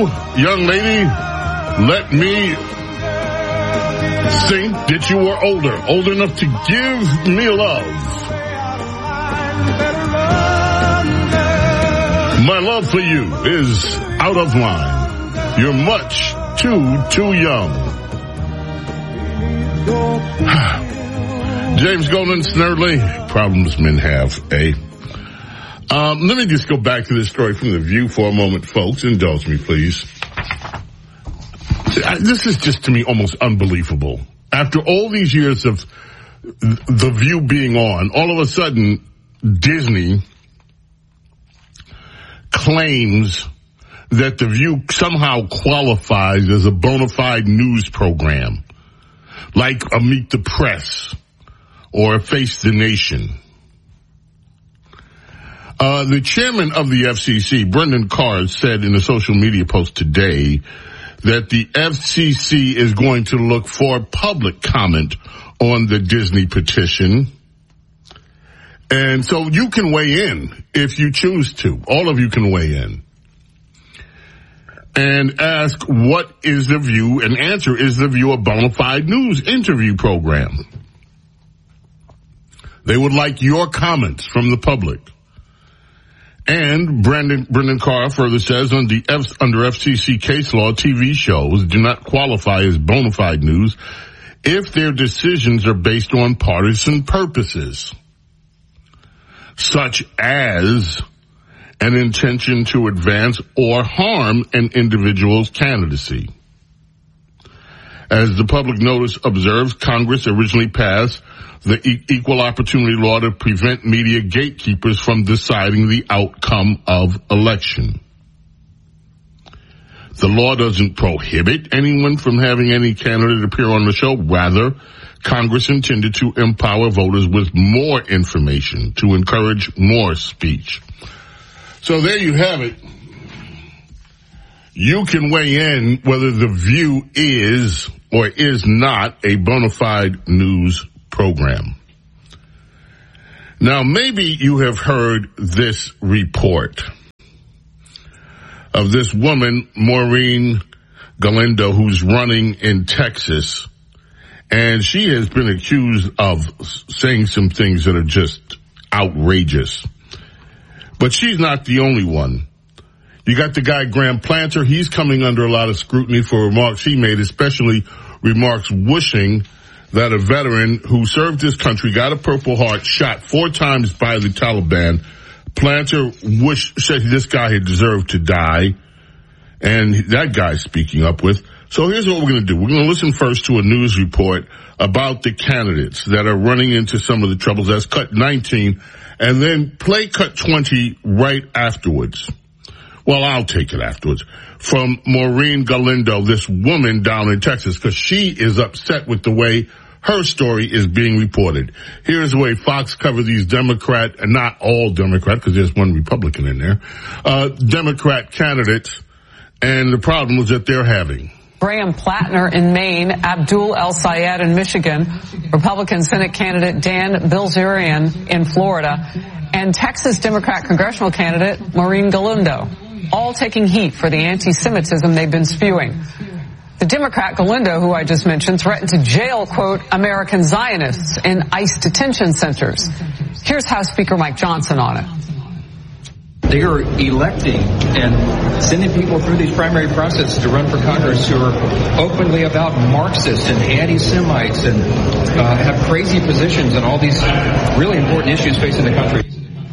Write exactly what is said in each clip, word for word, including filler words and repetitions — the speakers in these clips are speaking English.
young lady, let me think that you are older, old enough to give me love. My love for you is out of line. You're much too, too young. James Golden, Snerdley, problems men have, eh? Um, let me just go back to this story from The View for a moment, folks. Indulge me, please. This is just, to me, almost unbelievable. After all these years of The View being on, all of a sudden, Disney claims that The View somehow qualifies as a bona fide news program, like a Meet the Press or a Face the Nation. Uh, the chairman of the F C C, Brendan Carr, said in a social media post today that the F C C is going to look for public comment on the Disney petition. And so you can weigh in if you choose to. All of you can weigh in. And ask, what is The View? And answer, is The View a bona fide news interview program? They would like your comments from the public. And Brandon, Brendan Carr further says, under, F, under F C C case law, T V shows do not qualify as bona fide news if their decisions are based on partisan purposes, such as an intention to advance or harm an individual's candidacy. As the public notice observes, Congress originally passed the e- Equal Opportunity Law to prevent media gatekeepers from deciding the outcome of election. The law doesn't prohibit anyone from having any candidate appear on the show. Rather, Congress intended to empower voters with more information to encourage more speech. So there you have it. You can weigh in whether The View is or is not a bona fide news program. Now, maybe you have heard this report of this woman, Maureen Galindo, who's running in Texas, and she has been accused of saying some things that are just outrageous. But she's not the only one. You got the guy, Graham Planter. He's coming under a lot of scrutiny for remarks he made, especially remarks wishing that a veteran who served his country, got a Purple Heart, shot four times by the Taliban. Planter wished, said this guy had deserved to die, and that guy's speaking up with. So here's what we're going to do. We're going to listen first to a news report about the candidates that are running into some of the troubles. That's cut nineteen, and then play cut twenty right afterwards. Well, I'll take it afterwards. From Maureen Galindo, this woman down in Texas, because she is upset with the way her story is being reported. Here's the way Fox covered these Democrat, and not all Democrat, because there's one Republican in there, uh, Democrat candidates, and the problems that they're having. Graham Plattner in Maine, Abdul El-Sayed in Michigan, Republican Senate candidate Dan Bilzerian in Florida, and Texas Democrat congressional candidate Maureen Galindo, all taking heat for the anti-Semitism they've been spewing. The Democrat Galindo, who I just mentioned, threatened to jail, quote, American Zionists in ICE detention centers. Here's House Speaker Mike Johnson on it. They are electing and sending people through these primary processes to run for Congress who are openly about Marxists and anti-Semites and uh, have crazy positions on all these really important issues facing the country.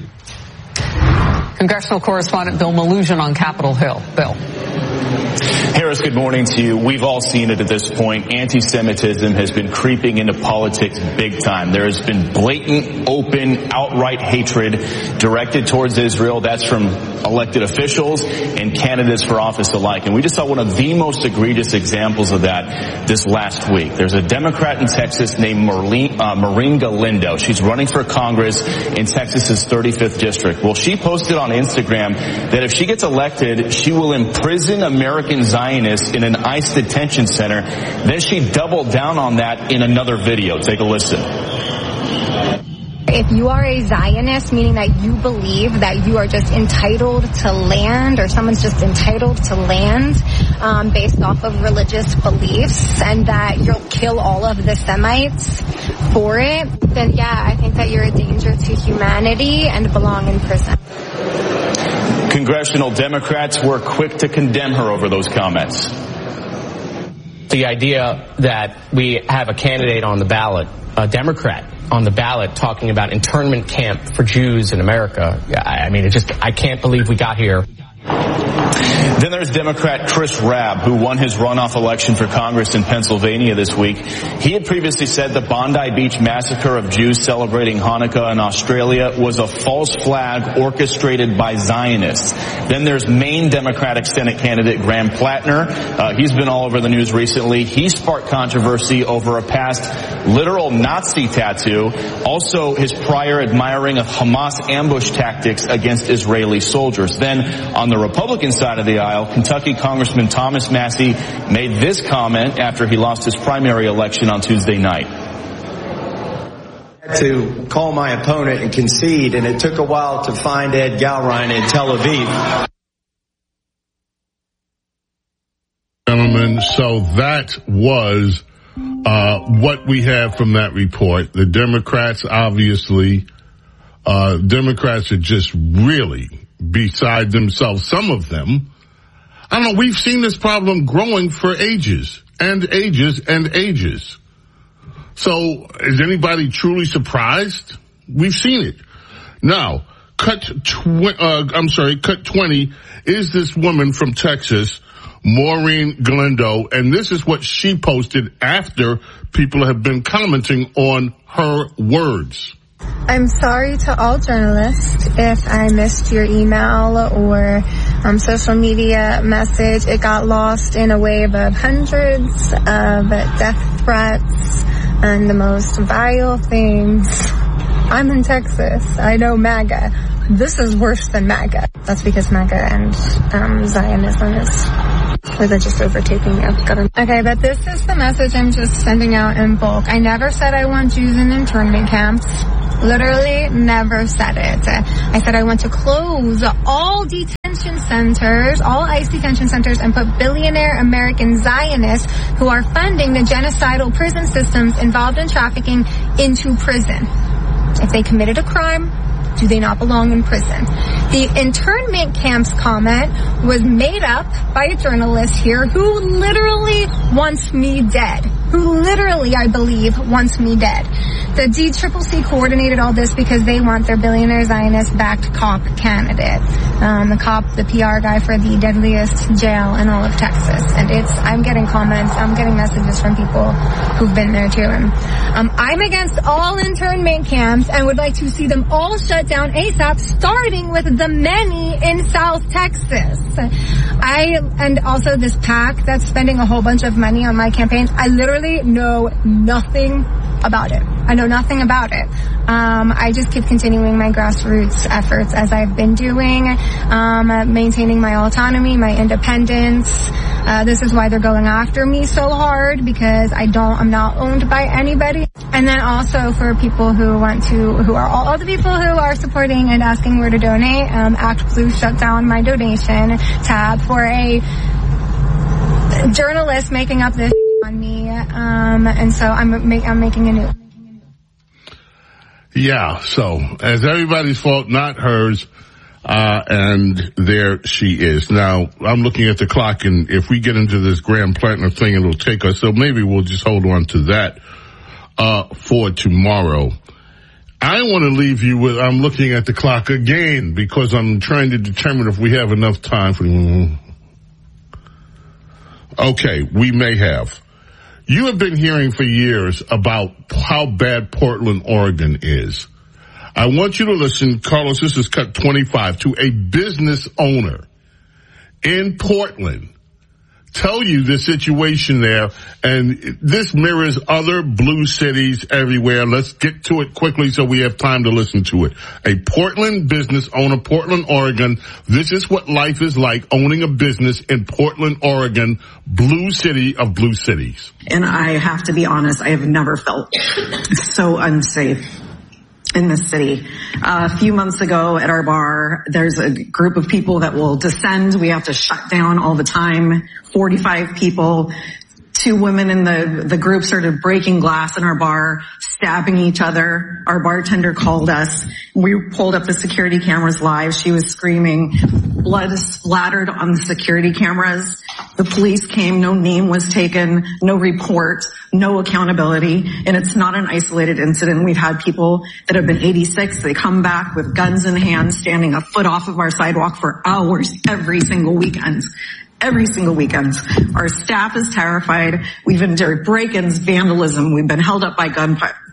Congressional correspondent Bill Malugin on Capitol Hill. Bill. Harris, good morning to you. We've all seen it at this point. Anti-Semitism has been creeping into politics big time. There has been blatant, open, outright hatred directed towards Israel. That's from elected officials and candidates for office alike. And we just saw one of the most egregious examples of that this last week. There's a Democrat in Texas named Maureen, uh, Maureen Galindo. She's running for Congress in Texas's thirty-fifth district. Well, she posted on Instagram that if she gets elected, she will imprison American Zionists in an ICE detention center. Then she doubled down on that in another video. Take a listen. If you are a Zionist, meaning that you believe that you are just entitled to land, or someone's just entitled to land um, based off of religious beliefs, and that you'll kill all of the Semites for it, then yeah, I think that you're a danger to humanity and belong in prison. Congressional Democrats were quick to condemn her over those comments. The idea that we have a candidate on the ballot, a Democrat on the ballot, talking about internment camp for Jews in America, I mean, it just, I can't believe we got here. Then there's Democrat Chris Rabb, who won his runoff election for Congress in Pennsylvania this week. He had previously said the Bondi Beach massacre of Jews celebrating Hanukkah in Australia was a false flag orchestrated by Zionists. Then there's Maine Democratic Senate candidate Graham Plattner. Uh, he's been all over the news recently. He sparked controversy over a past literal Nazi tattoo. Also, his prior admiring of Hamas ambush tactics against Israeli soldiers. Then on the Republican side of the aisle, Kentucky Congressman Thomas Massie made this comment after he lost his primary election on Tuesday night. To call my opponent and concede, and it took a while to find Ed Galrein in Tel Aviv. Gentlemen, so that was uh, what we have from that report. The Democrats, obviously, uh, Democrats are just really beside themselves. Some of them, I don't know, we've seen this problem growing for ages and ages and ages. So is anybody truly surprised? We've seen it. Now, cut tw- uh, I'm sorry, cut twenty is this woman from Texas, Maureen Galindo, and this is what she posted after people have been commenting on her words. I'm sorry to all journalists if I missed your email or um, social media message. It got lost in a wave of hundreds of death threats and the most vile things. I'm in Texas. I know MAGA. This is worse than MAGA. That's because MAGA and um, Zionism is religious overtaking of government. Okay, but this is the message I'm just sending out in bulk. I never said I want Jews in internment camps. Literally never said it. I said I want to close all detention centers, all ICE detention centers, and put billionaire American Zionists who are funding the genocidal prison systems involved in trafficking into prison. If they committed a crime, do they not belong in prison? The internment camps comment was made up by a journalist here who literally wants me dead. Who literally, I believe, wants me dead. The D C C C coordinated all this because they want their billionaire Zionist-backed cop candidate. Um, the cop, the P R guy for the deadliest jail in all of Texas. And it's, I'm getting comments, I'm getting messages from people who've been there too. And um, I'm against all internment camps and would like to see them all shut down ASAP, starting with the many in South Texas. I, and also this PAC that's spending a whole bunch of money on my campaign, I literally know nothing about it. I know nothing about it. Um, I just keep continuing my grassroots efforts as I've been doing, um, maintaining my autonomy, my independence. Uh, this is why they're going after me so hard, because I don't, I'm not owned by anybody. And then also for people who want to, who are all other people who are supporting and asking where to donate, um, Act Blue shut down my donation tab for a journalist making up this on me, um, and so I'm, make, I'm making a new. Yeah, so as everybody's fault, not hers, uh, and there she is. Now, I'm looking at the clock, and if we get into this Graham Plattner thing, it'll take us, so maybe we'll just hold on to that, uh, for tomorrow. I want to leave you with, I'm looking at the clock again, because I'm trying to determine if we have enough time for, okay, we may have. You have been hearing for years about how bad Portland, Oregon is. I want you to listen, Carlos, this is cut twenty-five, to a business owner in Portland tell you the situation there, and this mirrors other blue cities everywhere. Let's get to it quickly so we have time to listen to it. A Portland business owner, Portland, Oregon. This is what life is like owning a business in Portland, Oregon, blue city of blue cities. And I have to be honest, I have never felt so unsafe in this city. Uh, a few months ago at our bar, there's a group of people that will descend. We have to shut down all the time. forty-five people. Two women in the, the group started breaking glass in our bar, stabbing each other. Our bartender called us. We pulled up the security cameras live. She was screaming. Blood splattered on the security cameras. The police came. No name was taken. No report. No accountability. And it's not an isolated incident. We've had people that have been eighty-six. They come back with guns in hand, standing a foot off of our sidewalk for hours every single weekend. Every single weekend. Our staff is terrified. We've endured break-ins, vandalism. We've been held up by gun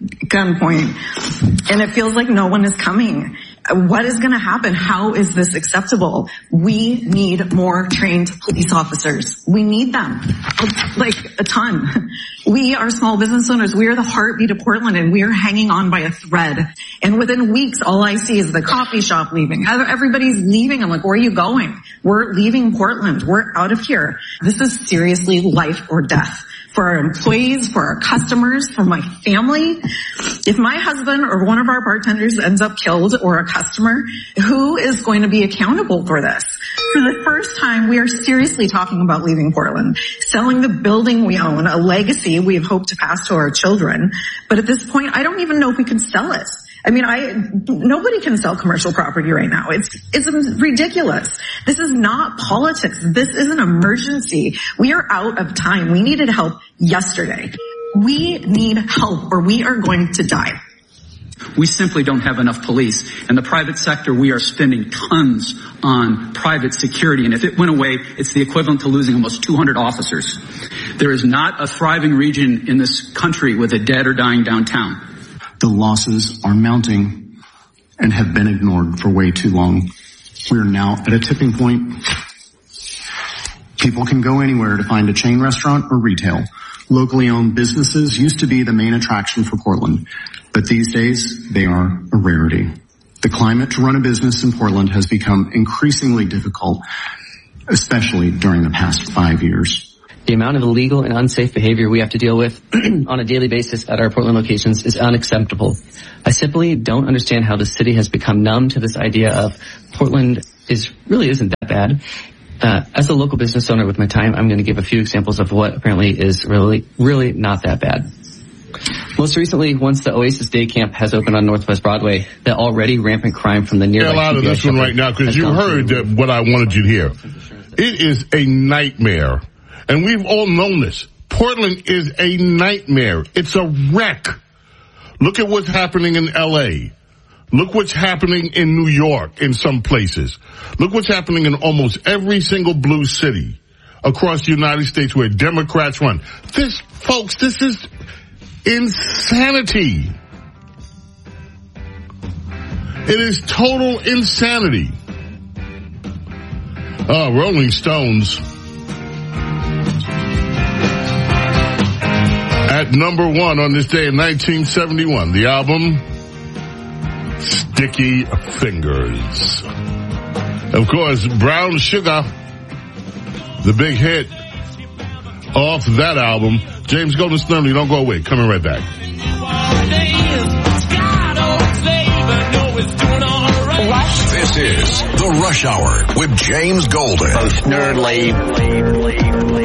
gunpoint. And it feels like no one is coming. What is going to happen? How is this acceptable? We need more trained police officers. We need them. Like a ton. We are small business owners. We are the heartbeat of Portland, and we are hanging on by a thread. And within weeks, all I see is the coffee shop leaving. Everybody's leaving. I'm like, where are you going? We're leaving Portland. We're out of here. This is seriously life or death. For our employees, for our customers, for my family. If my husband or one of our bartenders ends up killed, or a customer, who is going to be accountable for this? For the first time, we are seriously talking about leaving Portland, selling the building we own, a legacy we have hoped to pass to our children. But at this point, I don't even know if we can sell it. I mean, I, nobody can sell commercial property right now. It's, it's ridiculous. This is not politics. This is an emergency. We are out of time. We needed help yesterday. We need help, or we are going to die. We simply don't have enough police. In the private sector, we are spending tons on private security. And if it went away, it's the equivalent to losing almost two hundred officers. There is not a thriving region in this country with a dead or dying downtown. The losses are mounting and have been ignored for way too long. We are now at a tipping point. People can go anywhere to find a chain restaurant or retail. Locally owned businesses used to be the main attraction for Portland, but these days they are a rarity. The climate to run a business in Portland has become increasingly difficult, especially during the past five years. The amount of illegal and unsafe behavior we have to deal with on a daily basis at our Portland locations is unacceptable. I simply don't understand how the city has become numb to this idea of Portland is really isn't that bad. Uh, as a local business owner with my time, I'm going to give a few examples of what apparently is really, really not that bad. Most recently, once the Oasis Day Camp has opened on Northwest Broadway, the already rampant crime from the nearby... Get out of this one right now, because you heard that what I wanted you to hear. It is a nightmare. And we've all known this. Portland is a nightmare. It's a wreck. Look at what's happening in L A. Look what's happening in New York in some places. Look what's happening in almost every single blue city across the United States where Democrats run. This, folks, this is insanity. It is total insanity. Oh, Rolling Stones. At number one on this day in nineteen seventy-one, the album Sticky Fingers. Of course, Brown Sugar, the big hit off that album. James Golden Snurley, don't go away. Coming right back. This is The Rush Hour with James Golden. Both Snurley.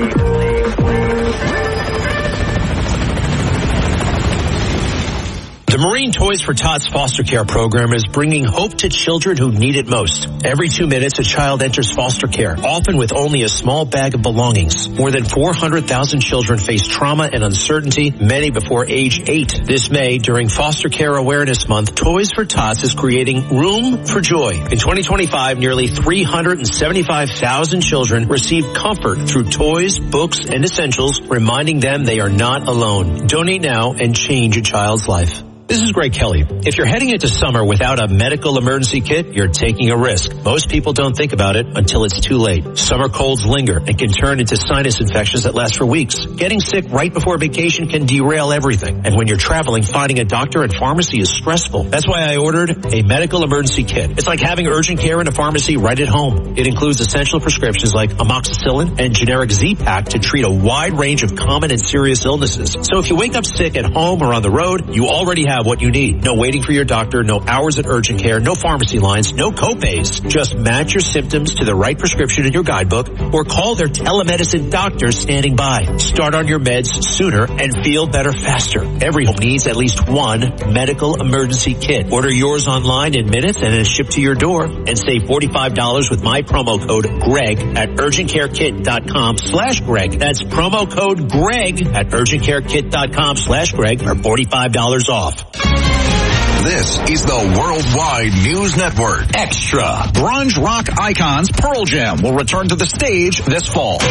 The Marine Toys for Tots foster care program is bringing hope to children who need it most. Every two minutes, a child enters foster care, often with only a small bag of belongings. More than four hundred thousand children face trauma and uncertainty, many before age eight. This May, during Foster Care Awareness Month, Toys for Tots is creating Room for Joy. In twenty twenty-five, nearly three hundred seventy-five thousand children received comfort through toys, books, and essentials, reminding them they are not alone. Donate now and change a child's life. This is Greg Kelly. If you're heading into summer without a medical emergency kit, you're taking a risk. Most people don't think about it until it's too late. Summer colds linger and can turn into sinus infections that last for weeks. Getting sick right before vacation can derail everything. And when you're traveling, finding a doctor and pharmacy is stressful. That's why I ordered a medical emergency kit. It's like having urgent care in a pharmacy right at home. It includes essential prescriptions like amoxicillin and generic Z-Pak to treat a wide range of common and serious illnesses. So if you wake up sick at home or on the road, you already have have what you need. No waiting for your doctor, no hours at urgent care, no pharmacy lines, no copays. Just match your symptoms to the right prescription in your guidebook or call their telemedicine doctor standing by. Start on your meds sooner and feel better faster. Every home needs at least one medical emergency kit. Order yours online in minutes and it's shipped to your door, and save forty-five dollars with my promo code Greg at urgentcarekit.com slash Greg. That's promo code Greg at urgentcarekit.com slash Greg for forty-five dollars off. This is the Worldwide News Network. Extra. Grunge rock icons Pearl Jam will return to the stage this fall.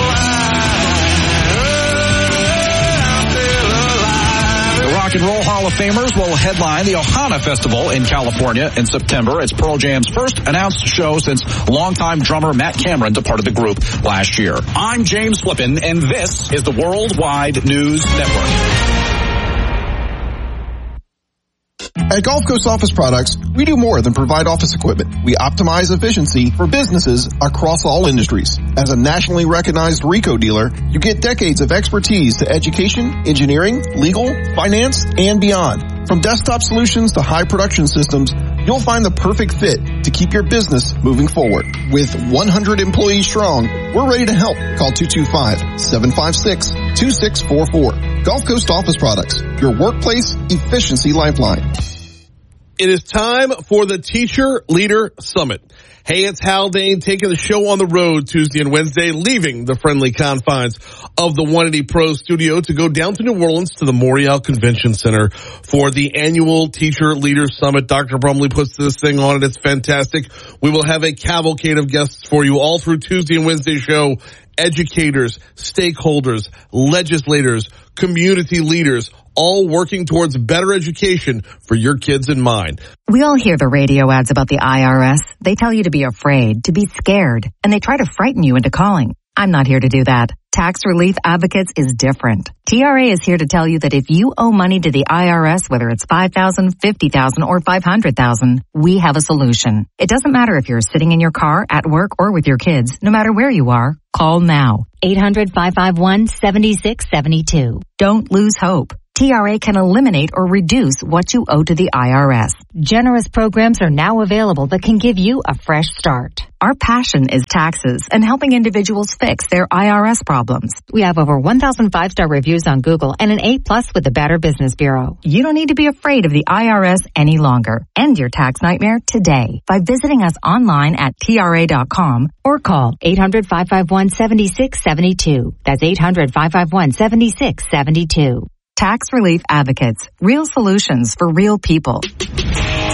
Rock and Roll Hall of Famers will headline the Ohana Festival in California in September. It's Pearl Jam's first announced show since longtime drummer Matt Cameron departed the group last year. I'm James Flippin, and this is the Worldwide News Network. At Gulf Coast Office Products, we do more than provide office equipment. We optimize efficiency for businesses across all industries. As a nationally recognized RICO dealer, you get decades of expertise to education, engineering, legal, finance, and beyond. From desktop solutions to high production systems, you'll find the perfect fit to keep your business moving forward. With one hundred employees strong, we're ready to help. Call two two five, seven five six, two six four four. Gulf Coast Office Products, your workplace efficiency lifeline. It is time for the Teacher Leader Summit. Hey, it's Haldane taking the show on the road Tuesday and Wednesday, leaving the friendly confines of the one eighty Pro studio to go down to New Orleans to the Morial Convention Center for the annual Teacher Leader Summit. Doctor Brumley puts this thing on, and it's fantastic. We will have a cavalcade of guests for you all through Tuesday and Wednesday show. Educators, stakeholders, legislators, community leaders, all working towards better education for your kids in mind. We all hear the radio ads about the I R S. They tell you to be afraid, to be scared, and they try to frighten you into calling. I'm not here to do that. Tax Relief Advocates is different. T R A is here to tell you that if you owe money to the I R S, whether it's five thousand dollars, fifty thousand dollars, or five hundred thousand dollars, we have a solution. It doesn't matter if you're sitting in your car, at work, or with your kids. No matter where you are, call now. eight hundred, five five one, seven six seven two. Don't lose hope. T R A can eliminate or reduce what you owe to the I R S. Generous programs are now available that can give you a fresh start. Our passion is taxes and helping individuals fix their I R S problems. We have over one thousand five-star reviews on Google and an A plus with the Better Business Bureau. You don't need to be afraid of the I R S any longer. End your tax nightmare today by visiting us online at T R A dot com or call eight hundred, five five one, seven six seven two. That's eight hundred, five five one, seven six seven two. Tax Relief Advocates. Real solutions for real people.